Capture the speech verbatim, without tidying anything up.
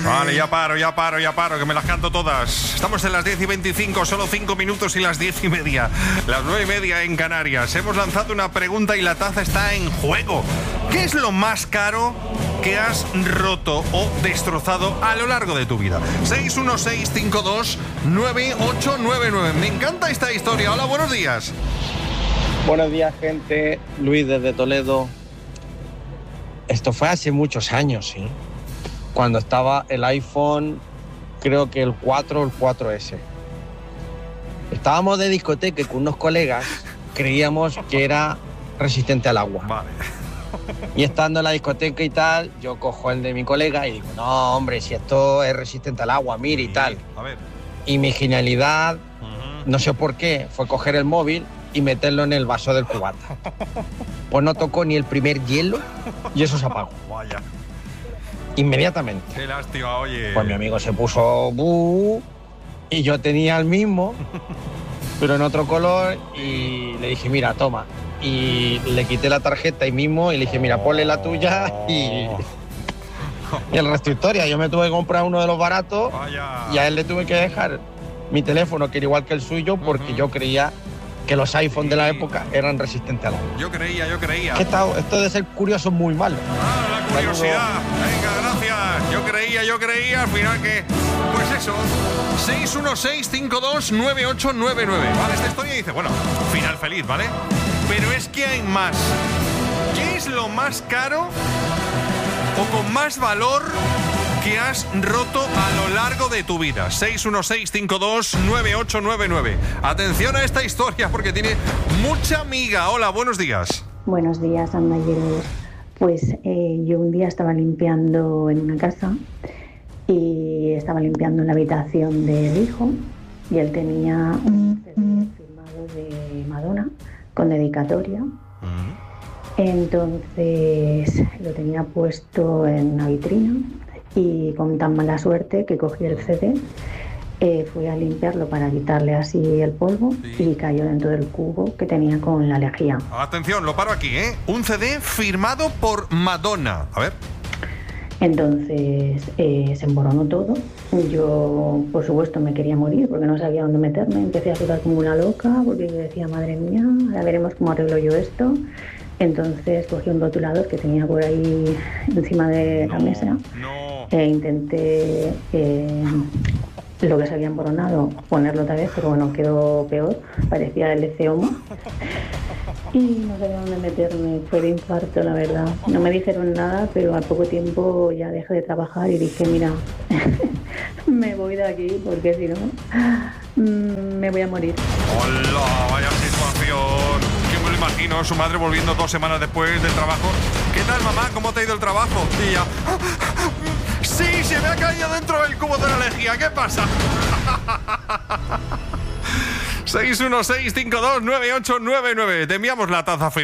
Vale, ya paro, ya paro, ya paro, que me las canto todas. Estamos en las diez y veinticinco, solo cinco minutos y las diez y media. Las nueve y media en Canarias. Hemos lanzado una pregunta y la taza está en juego. ¿Qué es lo más caro que has roto o destrozado a lo largo de tu vida? seis uno seis cinco dos nueve ocho nueve nueve. Me encanta esta historia. Hola, buenos días. Buenos días, gente. Luis desde Toledo. Esto fue hace muchos años, ¿sí? Cuando estaba el iPhone, creo que el cuatro o el cuatro ese. Estábamos de discoteca con unos colegas, creíamos que era resistente al agua. Vale. Y estando en la discoteca y tal, yo cojo el de mi colega y digo, no, hombre, si esto es resistente al agua, mire y tal. A ver. Y mi genialidad, Uh-huh. no sé por qué, fue coger el móvil y meterlo en el vaso del cubata. Pues no tocó ni el primer hielo y eso se apagó. Vaya. Inmediatamente. Qué lástima, oye. Pues mi amigo se puso buh, y yo tenía el mismo, pero en otro color, y le dije, mira, toma. Y le quité la tarjeta ahí mismo y le dije, mira, ponle la tuya y, y el resto historia. Yo me tuve que comprar uno de los baratos. Vaya. Y a él le tuve que dejar mi teléfono, que era igual que el suyo, porque Uh-huh. yo creía que los iPhones de la época eran resistentes al agua. Yo creía, yo creía. Que esto, esto de ser curioso es muy malo. Ah, la curiosidad. Venga, gracias. Yo creía, yo creía. Al final que... Pues eso. seis uno seis cinco dos nueve ocho nueve nueve. Vale, esta historia dice, bueno, final feliz, ¿vale? Pero es que hay más. ¿Qué es lo más caro o con más valor que has roto a lo largo de tu vida? seis uno seis cinco dos nueve ocho nueve nueve. Atención a esta historia porque tiene mucha miga. Hola, buenos días. Buenos días, andalleros. Pues eh, yo un día estaba limpiando en una casa y estaba limpiando la habitación del hijo y él tenía un C D firmado de Madonna con dedicatoria. Entonces lo tenía puesto en una vitrina y con tan mala suerte que cogí el C D, eh, fui a limpiarlo para quitarle así el polvo Sí. y cayó dentro del cubo que tenía con la lejía. Atención, lo paro aquí, ¿eh? Un C D firmado por Madonna. A ver. Entonces eh, se emboronó todo. Yo, por supuesto, me quería morir porque no sabía dónde meterme. Empecé a sudar como una loca porque yo decía, madre mía, ahora veremos cómo arreglo yo esto. Entonces cogí un rotulador que tenía por ahí encima de la mesa No. e intenté eh, lo que se había emboronado ponerlo otra vez, pero bueno, quedó peor. Parecía el Eceoma. Y no sabía dónde meterme, fue de infarto, la verdad. No me dijeron nada, pero al poco tiempo ya dejé de trabajar y dije, mira, me voy de aquí porque si no, mm, me voy a morir. Hola, vaya situación. Que me lo imagino, su madre volviendo dos semanas después del trabajo. ¿Qué tal, mamá? ¿Cómo te ha ido el trabajo? Y ella, sí, se me ha caído dentro del cubo de la lejía. ¿Qué pasa? seis uno seis cinco dos nueve ocho nueve nueve. Te enviamos la taza firmada.